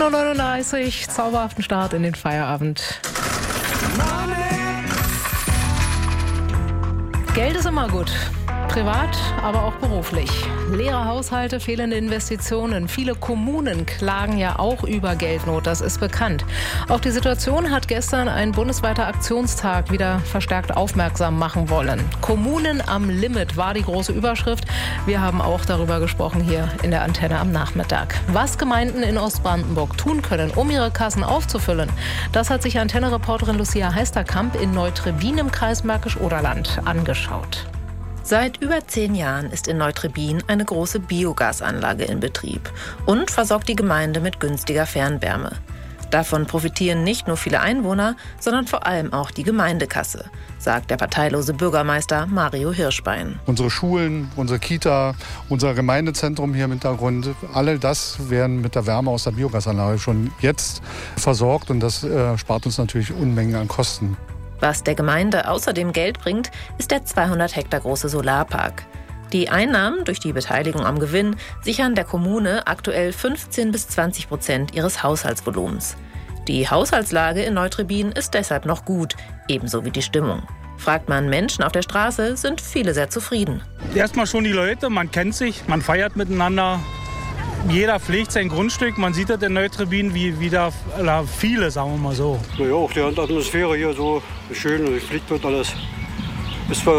39, zauberhaften Start in den Feierabend. Geld ist immer gut. Privat, aber auch beruflich. Leere Haushalte, fehlende Investitionen. Viele Kommunen klagen ja auch über Geldnot, das ist bekannt. Auf die Situation hat gestern ein bundesweiter Aktionstag wieder verstärkt aufmerksam machen wollen. Kommunen am Limit war die große Überschrift. Wir haben auch darüber gesprochen hier in der Antenne am Nachmittag. Was Gemeinden in Ostbrandenburg tun können, um ihre Kassen aufzufüllen, das hat sich Antenne-Reporterin Lucia Heisterkamp in Neutrebin im Kreis Märkisch-Oderland angeschaut. Seit über 10 Jahren ist in Neutrebin eine große Biogasanlage in Betrieb und versorgt die Gemeinde mit günstiger Fernwärme. Davon profitieren nicht nur viele Einwohner, sondern vor allem auch die Gemeindekasse, sagt der parteilose Bürgermeister Mario Hirschbein. Unsere Schulen, unsere Kita, unser Gemeindezentrum hier im Hintergrund, all das werden mit der Wärme aus der Biogasanlage schon jetzt versorgt und das spart uns natürlich Unmengen an Kosten. Was der Gemeinde außerdem Geld bringt, ist der 200 Hektar große Solarpark. Die Einnahmen durch die Beteiligung am Gewinn sichern der Kommune aktuell 15-20% ihres Haushaltsvolumens. Die Haushaltslage in Neutrebin ist deshalb noch gut, ebenso wie die Stimmung. Fragt man Menschen auf der Straße, sind viele sehr zufrieden. Erstmal schon die Leute, man kennt sich, man feiert miteinander. Jeder pflegt sein Grundstück, man sieht das in Neutrebin wie da viele, sagen wir mal so. Ja, auch die Atmosphäre hier so schön und gepflegt wird alles. Ist